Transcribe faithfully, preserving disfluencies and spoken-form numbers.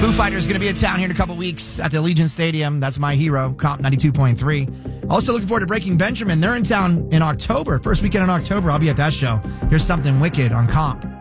Foo Fighters going to be in town here in a couple weeks at the Allegiant Stadium. That's my hero, Comp ninety-two point three. Also looking forward to Breaking Benjamin. They're in town in October. First weekend in October. I'll be at that show. Here's something wicked on Comp.